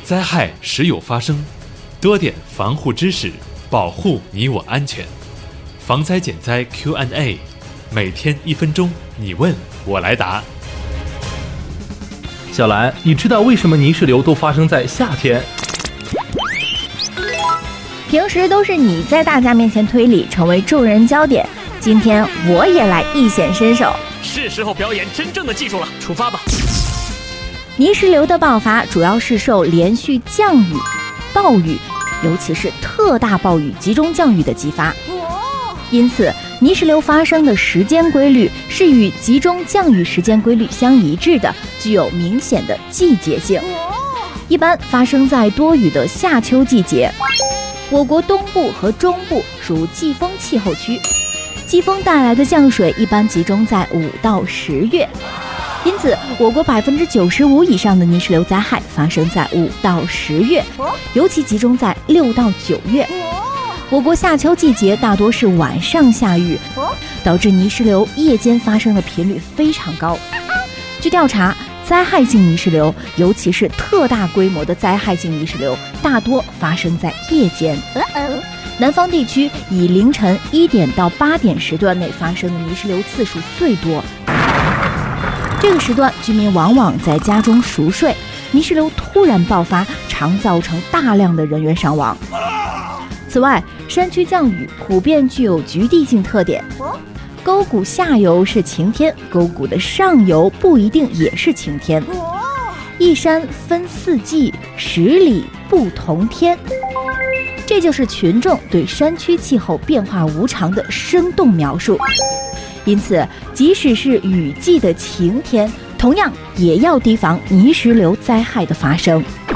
灾害时有发生，多点防护知识，保护你我安全。防灾减灾 Q&A， 每天1分钟，你问我来答。 小兰，你知道为什么泥石流都发生在夏天？ 平时都是你在大家面前推理，成为众人焦点，今天我也来一显身手。 是时候表演真正的技术了，出发吧！ 泥石流的爆发主要是受连续降雨、暴雨，尤其是特大暴雨集中降雨的激发。因此，泥石流发生的时间规律是与集中降雨时间规律相一致的，具有明显的季节性。一般发生在多雨的夏秋季节。我国东部和中部属季风气候区，季风带来的降水一般集中在5到10月。因此，我国95%以上的泥石流灾害发生在5到10月，尤其集中在6到9月。我国夏秋季节大多是晚上下雨，导致泥石流夜间发生的频率非常高。据调查，灾害性泥石流，尤其是特大规模的灾害性泥石流，大多发生在夜间。南方地区以凌晨1点到8点时段内发生的泥石流次数最多。这个时段，居民往往在家中熟睡，泥石流突然爆发，常造成大量的人员伤亡。此外，山区降雨普遍具有局地性特点，沟谷下游是晴天，沟谷的上游不一定也是晴天。一山分4季，10里不同天。这就是群众对山区气候变化无常的生动描述。因此，即使是雨季的晴天，同样也要提防泥石流灾害的发生。